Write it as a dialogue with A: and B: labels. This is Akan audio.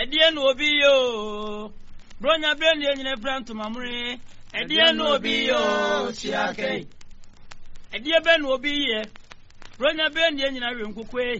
A: Edie no obi yo. Bronya brand ye nyine pranto mamre. Edie no obi yo chiake. Edie be no obi ye. Bronya brand ye nyina we nkokwe.